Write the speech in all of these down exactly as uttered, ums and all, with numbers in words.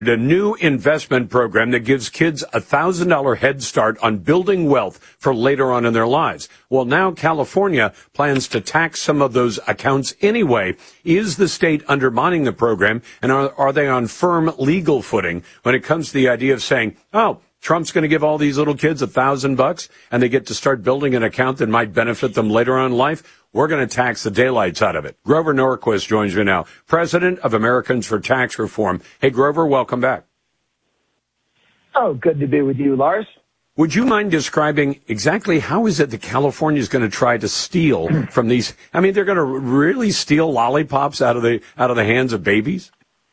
a new investment program that gives kids a one thousand dollars head start on building wealth for later on in their lives. Well, now California plans to tax some of those accounts anyway. Is the state undermining the program, and are, are they on firm legal footing when it comes to the idea of saying, oh, Trump's going to give all these little kids a thousand bucks and they get to start building an account that might benefit them later on in life? We're going to tax the daylights out of it. Grover Norquist joins me now, president of Americans for Tax Reform. Hey, Grover, welcome back. Oh, good to be with you, Lars. Would you mind describing exactly how is it that California is going to try to steal from these? I mean, they're going to really steal lollipops out of the out of the hands of babies?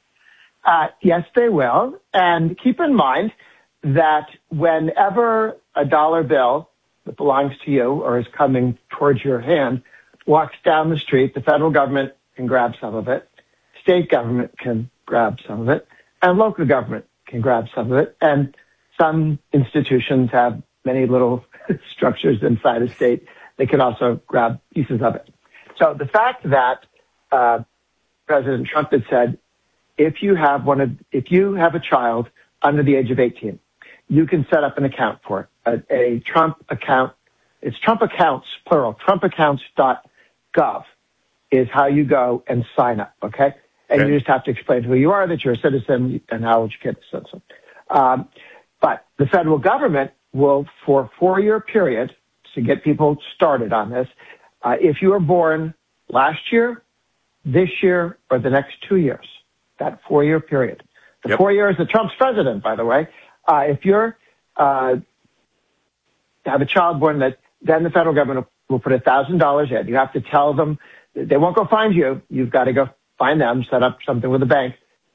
Uh, yes, they will. And keep in mind that whenever a dollar bill that belongs to you or is coming towards your hand walks down the street, the federal government can grab some of it, state government can grab some of it, and local government can grab some of it. And some institutions have many little structures inside a state that can also grab pieces of it. So the fact that uh, President Trump had said, if you have one of, if you have a child under the age of eighteen, you can set up an account for it, a, a Trump account. It's Trump accounts, plural, trump accounts dot gov is how you go and sign up, okay? And okay. You just have to explain who you are, that you're a citizen, and how old your kid is. Citizen. Um, but the federal government will, for a four-year period, to get people started on this, uh, if you were born last year, this year, or the next two years, that four-year period. The yep. four years that Trump's president, by the way, uh, if you're uh, have a child born that, then the federal government will will put one thousand dollars in. You have to tell them. They won't go find you. You've got to go find them, set up something with a bank,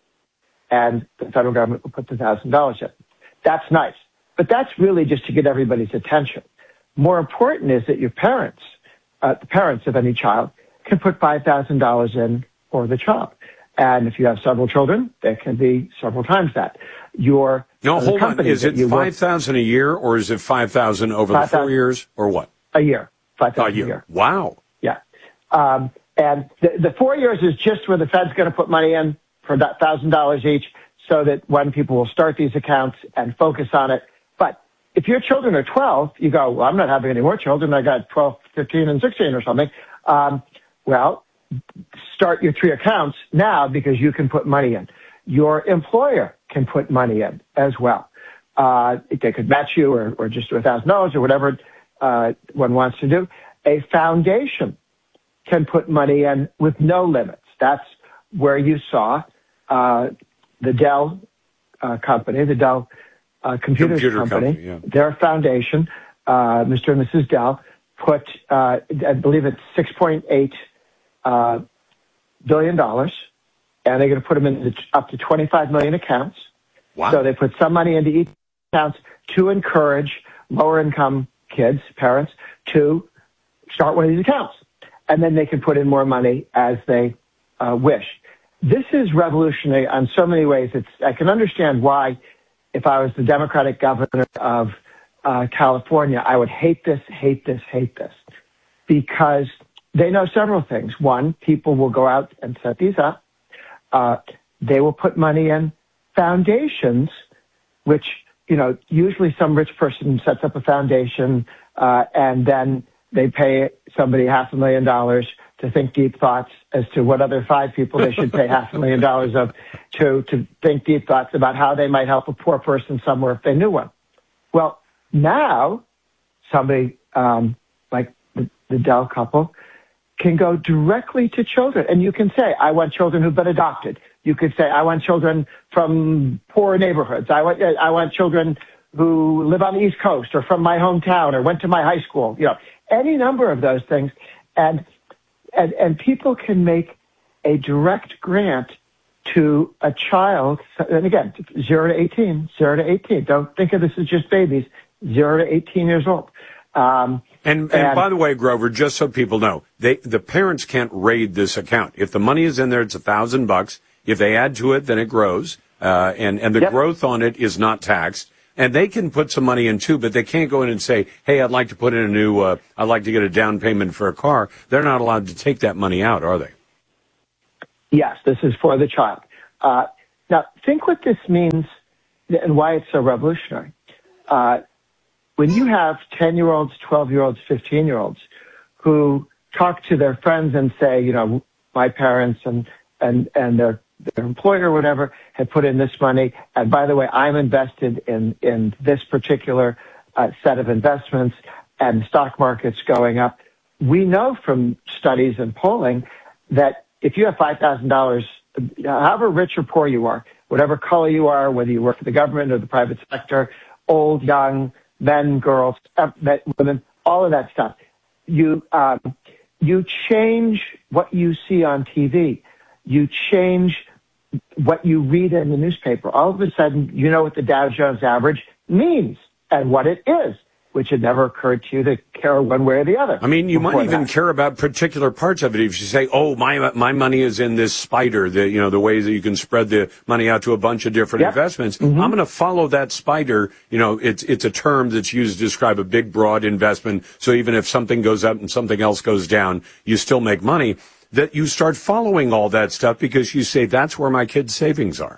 and the federal government will put the one thousand dollars in. That's nice. But that's really just to get everybody's attention. More important is that your parents, uh, the parents of any child, can put five thousand dollars in for the child. And if you have several children, there can be several times that. Your No, hold on. Is it five thousand dollars a year, or is it five thousand dollars over the four years, or what? A year. five thousand dollars a year. a year. Wow. Yeah. Um, and the, the four years is just where the Fed's going to put money in for one thousand dollars each so that when people will start these accounts and focus on it. But if your children are twelve, you go, well, I'm not having any more children. I got twelve, fifteen, and sixteen or something. Um, well, start your three accounts now because you can put money in. Your employer can put money in as well. Uh, they could match you or, or just do one thousand dollars or whatever uh, one wants to do. A foundation can put money in with no limits. That's where you saw uh, the Dell uh, company, the Dell uh, Computers Computer company, company yeah. their foundation, uh, Mister and Missus Dell, put, uh, I believe it's six point eight uh, billion dollars, and they're going to put them into up to twenty-five million accounts. Wow. So they put some money into each account to encourage lower-income kids, parents, to start one of these accounts. And then they can put in more money as they uh, wish. This is revolutionary on so many ways. It's, I can understand why, if I was the Democratic governor of uh, California, I would hate this, hate this, hate this. Because they know several things. One, people will go out and set these up. Uh, they will put money in foundations, which, you know, usually some rich person sets up a foundation uh, and then they pay somebody half a million dollars to think deep thoughts as to what other five people they should pay half a million dollars of to, to think deep thoughts about how they might help a poor person somewhere if they knew one. Well, now somebody um, like the, the Dell couple can go directly to children. And you can say, I want children who've been adopted. You could say, I want children from poor neighborhoods. I want, I want children who live on the East Coast or from my hometown or went to my high school, you know, any number of those things. And, and, and people can make a direct grant to a child. And again, zero to eighteen, zero to eighteen. Don't think of this as just babies, zero to eighteen years old. Um, and, and, and by the way, Grover, just so people know, they, the parents can't raid this account. If the money is in there, it's a thousand bucks. If they add to it, then it grows. Uh, and, and the yep. growth on it is not taxed. And they can put some money in too, but they can't go in and say, hey, I'd like to put in a new, uh, I'd like to get a down payment for a car. They're not allowed to take that money out, are they? Yes, this is for the child. Uh, Now, think what this means and why it's so revolutionary. Uh, when you have ten-year-olds, twelve-year-olds, fifteen-year-olds who talk to their friends and say, you know, my parents and, and, and their, their employer or whatever had put in this money, and by the way, I'm invested in, in this particular uh, set of investments, and the stock market's going up. We know from studies and polling that if you have five thousand dollars, however rich or poor you are, whatever color you are, whether you work for the government or the private sector, old, young, men, girls, women, all of that stuff, you um, you change what you see on T V. You change what you read in the newspaper. All of a sudden, you know what the Dow Jones average means and what it is, which had never occurred to you to care one way or the other. I mean, you might even that. care about particular parts of it. If you say, oh, my my money is in this spider, the, you know, the ways that you can spread the money out to a bunch of different yep. investments, mm-hmm. I'm going to follow that spider. You know, it's it's a term that's used to describe a big, broad investment. So even if something goes up and something else goes down, you still make money. That you start following all that stuff because you say, that's where my kids' savings are.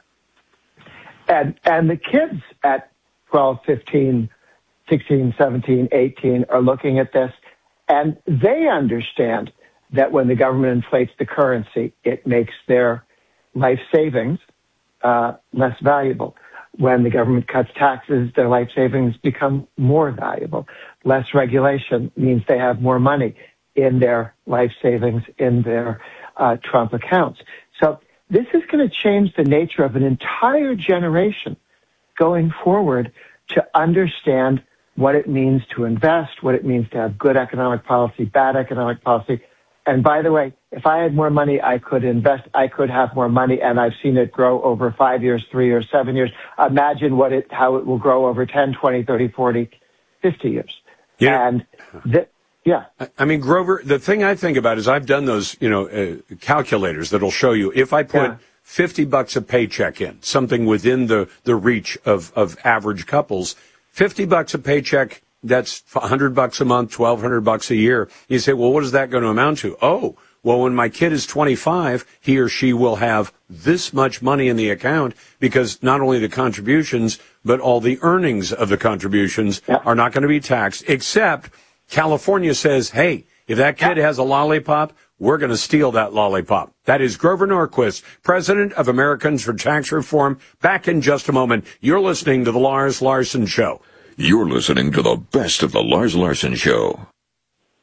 And and the kids at twelve, fifteen, sixteen, seventeen, eighteen are looking at this, and they understand that when the government inflates the currency, it makes their life savings uh, less valuable. When the government cuts taxes, their life savings become more valuable. Less regulation means they have more money in their life savings, in their uh, Trump accounts. So this is going to change the nature of an entire generation going forward to understand what it means to invest, what it means to have good economic policy, bad economic policy. And by the way, if I had more money, I could invest, I could have more money, and I've seen it grow over five years, three years, seven years. Imagine what it, how it will grow over ten, twenty, thirty, forty, fifty years. Yeah. And th- yeah. I mean, Grover, the thing I think about is I've done those, you know, uh, calculators that'll show you if I put yeah. fifty bucks a paycheck in, something within the, the reach of, of average couples, fifty bucks a paycheck, that's one hundred bucks a month, twelve hundred bucks a year. You say, well, what is that going to amount to? Oh, well, when my kid is twenty-five, he or she will have this much money in the account because not only the contributions, but all the earnings of the contributions yeah. are not going to be taxed, except California says, hey, if that kid has a lollipop, we're going to steal that lollipop. That is Grover Norquist, president of Americans for Tax Reform. Back in just a moment. You're listening to The Lars Larson Show. You're listening to the best of The Lars Larson Show.